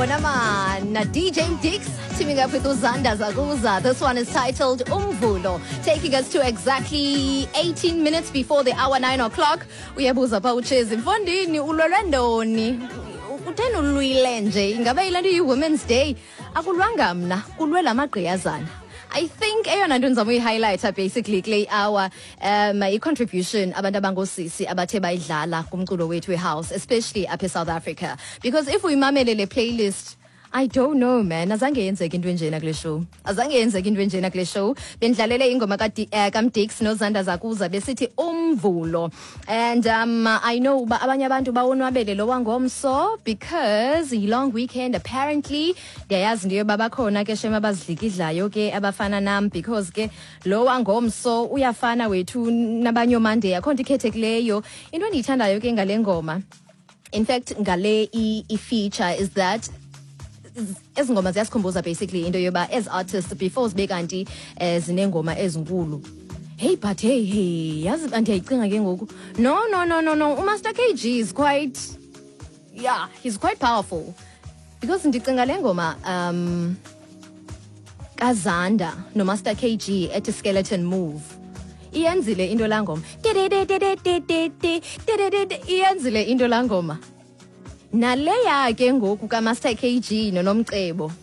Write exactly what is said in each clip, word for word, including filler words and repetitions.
Bonamana, D J Dix, teaming up with Uzanda Zaguza. This one is titled Umvulo, taking us to exactly eighteen minutes before the hour nine o'clock. Uyabuza pouches imfondini ulolendoni. Uthen ulwile nje ingabe ilanto yi-Women's Day akulwanga mna kulwela amagqiyazana. I think eyona nto ndizama uyi-highlighter basically kule hour um i-contribution abantu abangosisi abathe bayidlala kumculo wethu we-house, especially up in South Africa, because if uyimamele le playlist, I don't know man, azange yenzeke into enjena kule show. Azange yenzeke into enjena kule show. Bendlalele ingoma ka Kamdix noZanda Zakuza besithi Umvulo. And um I know ba abanye abantu bawonwabele lo wangomso because a long weekend apparently. Ndiyayazi ndiyo baba khona ke shema bazidlikidlayo ke abafana nam, because ke lo wangomso uyafana wethu nabanye Monday akho nto ikhethekileyo. Into endiyithandayo ke ngale ngoma, in fact ngale i feature, is that ezingoma ziyasikhumbuza basically into yoba as artists before sibe kanti zinengoma ezinkulu. Hey but hey hey yazi andiyayicinga ke ngoku, no no no no no uMaster K G is quite, yeah, he's quite powerful, because ndicinga le ngoma um kaZanda no Master K G ethi Skeleton Move iyenzile into la ngoma, iyenzile into la ngoma. Naleya ke ngoku ka Master K G no Nomcebo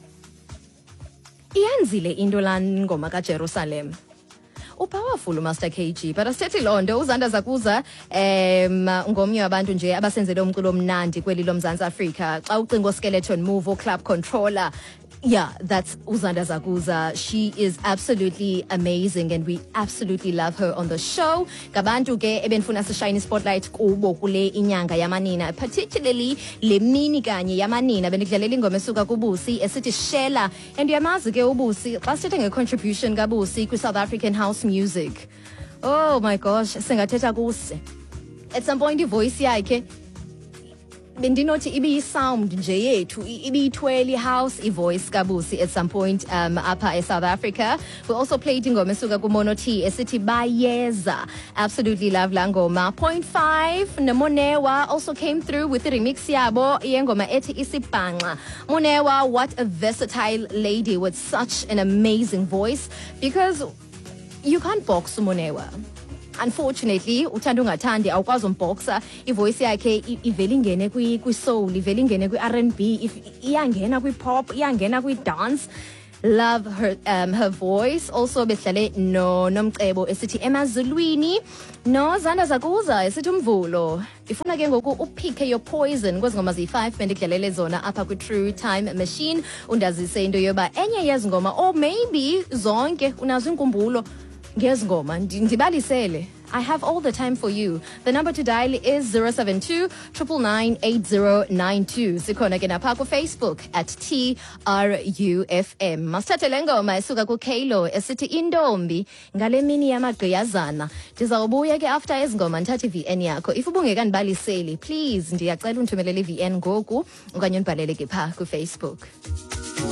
iyenzile into la ngoma ka Jerusalem. Upowerful Master K G, but asithethi loo nto uZanda Zakuza um ngomnye wabantu nje abasenzele umculo omnandi kweli loMzantsi Afrika. Xa ucinga Skeleton Move, Club Controller, yeah, that's uZanda Zakuza. She is absolutely amazing and we absolutely love her on the show. Gabantu ke ebenfuna sishine spotlight kubo kule inyanga yamanina, particularly le mini kanye yamanina bendidlalela ingoma esuka kuBusi esithi Shela. And uyamazi ke uBusi xa sithethe nge-contribution kaBusi kwi-South African house music, oh my gosh, singathetha kuse. At some point ivoice yakhe bendinothi ibi sound nje yethu ibiyithwele house ivoice kaBusi at some point um upper in South Africa. We also played ingoma esuka kuMono T esithi Bayeza. Absolutely love la ngoma. Point five Monewa also came through with the remix yabo yengoma ethi Isibhanqa. Monewa, what a versatile lady with such an amazing voice, because you can't box Monewa. Unfortunately, uthanda ungathandi awukwazi umboksa. Ivoice yakhe ivela ingene kwi kwi soul, ivela ingene kwi R and B, iyangena kwi pop, iyangena kwi dance. Love her um her voice. Also behlale no Nomcebo esithi Emazulwini, no Zanda Zakuza esithi Umvulo. Ifuna ke ngoku upick your poison kwezi ngoma zi-five bendidlalele zona apha kwi True Time Machine. Undazise into yoba enye yezi ngoma or maybe zonke unazo inkumbulo ngezi ngoma ndibalisele. I have all the time for you. The number to dial is zero seven two nine nine eight zero nine two. Sikhona ke napha ku Facebook at T R U F M. Masithathe le ngoma esuka ku Kalo esithi Intombi ngale mini yamagqiyazana. Ndizawubuya ke after ezingoma ndithathe i-V N yakho. If ubungekandibaliseli, please ndiyacela undithumelele i-V N ngoku okanye undibhalele ke pha ku Facebook.